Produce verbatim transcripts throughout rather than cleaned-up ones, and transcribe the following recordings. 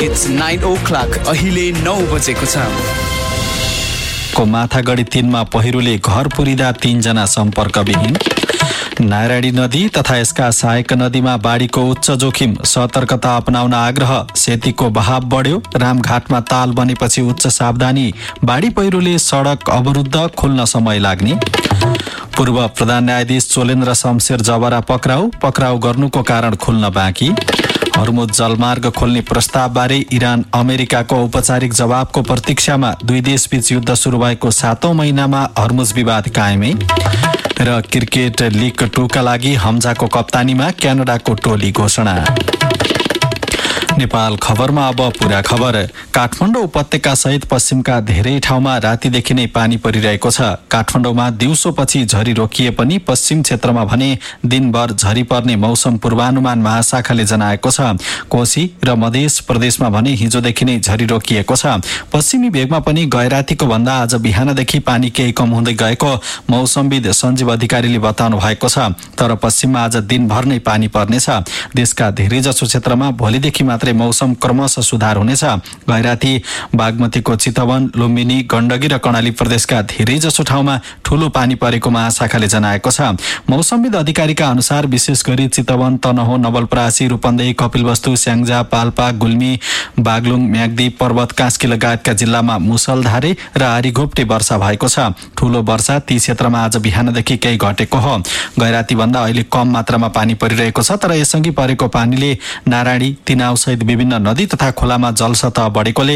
It's nine o'clock. अहिले नौ बजेको छ। को माथागढी तीनमा पहिरोले घर पुरिँदा तीनजना सम्पर्कविहीन। नारायणी नदी तथा यसका सहायक नदीमा बाढीको उच्च जोखिम, सतर्कता अपनाउन आग्रह। सेतीको बहाव बढ्यो, रामघाटमा ताल बनेपछि उच्च सावधानी। बाढी पहिरोले सडक अवरुद्ध, खोल्न समय लाग्ने। पूर्व प्रधान न्यायाधीश चोलेन्द्र शमशेर जबरा पक्राउ पक्राउ गर्नुको कारण खुल्न बाँकी। हर्मुज जलमार्ग खोल्ने प्रस्तावबारे इरान अमेरिकाको औपचारिक जवाबको प्रतीक्षामा। दुई देशबीच युद्ध सुरु भएको सातौं महिनामा हर्मुज विवाद कायमै। र क्रिकेट लिग टूका लागि हमजाको कप्तानीमा क्यानाडाको टोली घोषणा। नेपाल खबरमा अब पूरा खबर। काठमाडौँ उपत्यका सहित पश्चिमका धेरै ठाउँमा रातिदेखि नै पानी परिरहेको छ। काठमाडौँमा दिउँसोपछि झरी रोकिए पनि पश्चिम क्षेत्रमा भने दिनभर झरी पर्ने मौसम पूर्वानुमान महाशाखाले जनाएको छ। कोशी र मधेस प्रदेशमा भने हिजोदेखि नै झरी रोकिएको छ। पश्चिमी भेगमा पनि गैरातीको भन्दा आज बिहानदेखि पानी केही कम हुँदै गएको मौसमविद सञ्जीव अधिकारीले बताउनु भएको छ। तर पश्चिममा आज दिनभर नै पानी पर्नेछ। देशका धेरैजसो क्षेत्रमा भोलिदेखि मात्रै मौसम क्रमशः सुधार हुनेछ। गैराती, बागमतीको चितवन, लुम्बिनी, गण्डकी र कर्णाली प्रदेशका धेरैजसो ठाउँमा ठूलो पानी परेको महाशाखाले जनाएको छ। मौसमविद अधिकारीका अनुसार विशेष गरी चितवन, तनहुँ, नवलपरासी, रूपन्देही, कपिलवस्तु, स्याङ्जा, पाल्पा, गुल्मी, बागलुङ, म्याग्दी, पर्वत, कास्की लगायतका जिल्लामा मुसलधारे र आरीघोप्टे वर्षा भएको छ। ठूलो वर्षा ती क्षेत्रमा आज बिहानदेखि केही घटेको हो। गैराती भन्दा अहिले कम मात्रामा पानी परिरहेको छ। तर यसअघि परेको पानीले नारायणी, तिनाउ सहित विभिन्न नदी तथा खोलामा जलसतह बढेकोले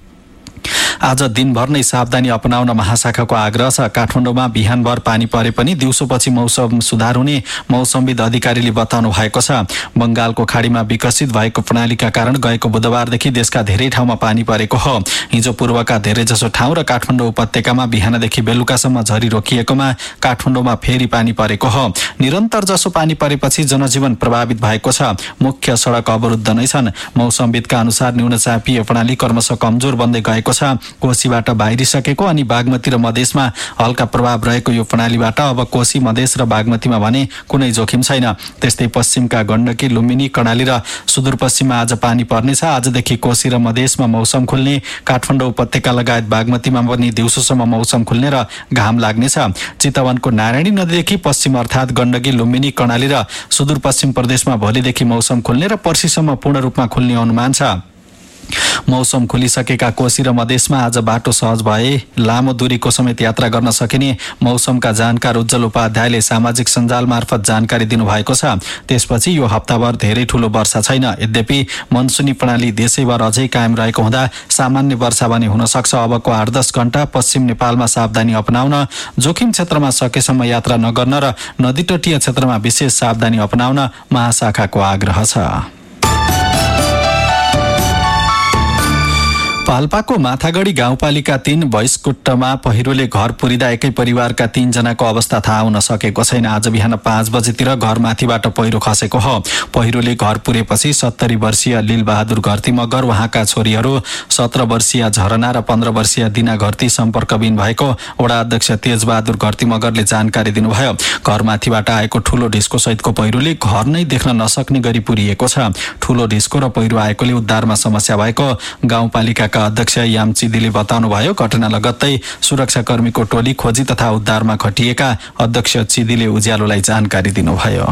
आज दिनभर नै सावधानी अपनाउन महाशाखाको आग्रह छ। काठमाडौँमा बिहानभर पानी परे पनि दिउँसोपछि मौसम सुधार हुने मौसमविद अधिकारीले बताउनु भएको छ। बंगालको खाडीमा विकसित भएको प्रणालीका कारण गएको बुधबारदेखि देशका धेरै ठाउँमा पानी परेको हो। हिजो पूर्वका धेरैजसो ठाउँ र काठमाडौँ उपत्यकामा बिहानदेखि बेलुकासम्म झरी रोकिएकोमा काठमाडौँमा फेरि पानी परेको हो। निरन्तर जसो पानी परेपछि जनजीवन प्रभावित भएको छ। मुख्य सडक अवरुद्ध नै छन्। मौसमविदका अनुसार न्यूनचापीय प्रणाली क्रमशः कमजोर बन्दै गएको छ। कोशीबाट बाहिरिसकेको अनि बागमती र मधेसमा हल्का प्रभाव रहेको यो प्रणालीबाट अब कोशी, मधेस र बागमतीमा भने कुनै जोखिम छैन। त्यस्तै पश्चिमका गण्डकी, लुम्बिनी, कर्णाली र सुदूरपश्चिममा आज पानी पर्नेछ। आजदेखि कोशी र मधेसमा मौसम खुल्ने, काठमाडौँ उपत्यका लगायत बागमतीमा पनि दिउँसोसम्म मौसम खुल्ने र घाम लाग्नेछ। चितवनको नारायणी नदीदेखि पश्चिम अर्थात् गण्डकी, लुम्बिनी, कर्णाली र सुदूरपश्चिम प्रदेशमा भोलिदेखि मौसम खुल्ने र पर्सिसम्म पूर्ण रूपमा खुल्ने अनुमान छ। मौसम खुलिसकेका कोशी र मधेसमा आज बाटो सहज भए लामो दूरीको समेत यात्रा गर्न सकिने मौसमका जानकार उज्जवल उपाध्यायले सामाजिक सञ्जाल मार्फत जानकारी दिनुभएको छ। त्यसपछि यो हप्ताभर धेरै ठूलो वर्षा छैन। यद्यपि मनसुनी प्रणाली देशैभर अझै कायम रहेको हुँदा सामान्य वर्षा भने हुन सक्छ। अबको आठ दस घण्टा पश्चिम नेपालमा सावधानी अपनाउन, जोखिम क्षेत्रमा सकेसम्म यात्रा नगर्न र नदी तटीय क्षेत्रमा विशेष सावधानी अपनाउन महाशाखाको आग्रह छ। पाल्पाको माथागढी गाउँपालिका तीन भैँसकुट्टमा पहिरोले घर पुरिँदा एकै परिवारका तीनजनाको अवस्था थाहा हुन सकेको छैन। आज बिहान पाँच बजेतिर घरमाथिबाट पहिरो खसेको हो। पहिरोले घर पुरेपछि सत्तरी वर्षीय लील बहादुर घरती मगर, उहाँका छोरीहरू सत्र वर्षीय झरना र पन्ध्र वर्षीय दिना घरती सम्पर्कविहीन भएको वडा अध्यक्ष तेजबहादुर घरती मगरले जानकारी दिनुभयो। घरमाथिबाट आएको ठूलो ढिस्को सहितको पहिरोले घर नै देख्न नसक्ने गरी पुरिएको छ। ठूलो ढिस्को र पहिरो आएकोले उद्धारमा समस्या भएको गाउँपालिका अध्यक्ष याम चिदीले बताउनुभयो। घटना लगत्तै सुरक्षाकर्मीको टोली खोजी तथा उद्धारमा खटिएका अध्यक्ष चिदीले उज्यालोलाई जानकारी दिनुभयो।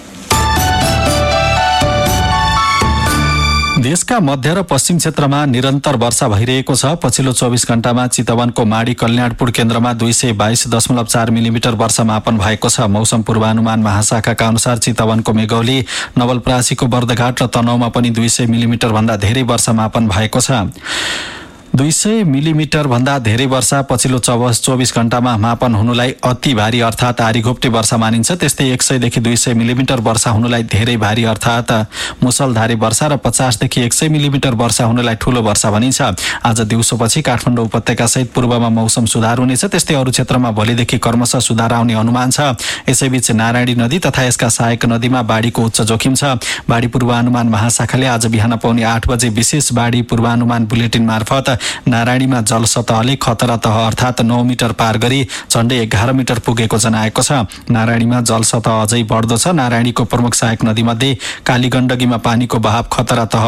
देशका मध्य र पश्चिम क्षेत्रमा निरन्तर वर्षा भइरहेको छ। पछिल्लो चौबिस घण्टामा चितवनको माडी कल्याणपुर केन्द्रमा दुई सय बाइस दशमलव चार मिलिमिटर वर्षा मापन भएको छ। मौसम पूर्वानुमान महाशाखाका अनुसार चितवनको मेघौली, नवलपरासीको बर्दघाट र तनहुँमा पनि दुई सय मिलिमिटर भन्दा धेरै वर्षा मापन भएको छ। दुई सय मिलिमिटर भन्दा धेरै वर्षा पछिल्लो चौबिस घण्टामा मापन हुनुलाई अति भारी अर्थात् आरीघोप्टे वर्षा मानिन्छ। त्यस्तै एक सयदेखि दुई सय मिलिमिटर वर्षा हुनुलाई धेरै भारी अर्थात् मुसलधारे वर्षा र पचासदेखि एक सय मिलिमिटर वर्षा हुनुलाई ठूलो वर्षा भनिन्छ। आज दिउँसोपछि काठमाडौँ उपत्यका सहित पूर्वमा मौसम सुधार हुनेछ। त्यस्तै अरू क्षेत्रमा भोलिदेखि क्रमशः सुधार आउने अनुमान छ। यसैबीच नारायणी नदी तथा यसका सहायक नदीमा बाढीको उच्च जोखिम छ। बाढी पूर्वानुमान महाशाखाले आज बिहान पाउने आठ बजे विशेष बाढी पूर्वानुमान बुलेटिन मार्फत नारायणीमा जलसतहले खतरा तह अर्थात् नौ मिटर पार गरी झण्डै एघार मिटर पुगेको जनाएको छ। नारायणीमा जलसतह अझै बढ्दो छ। नारायणीको प्रमुख सहायक नदीमध्ये कालीगण्डकीमा पानीको बहाव खतरा तह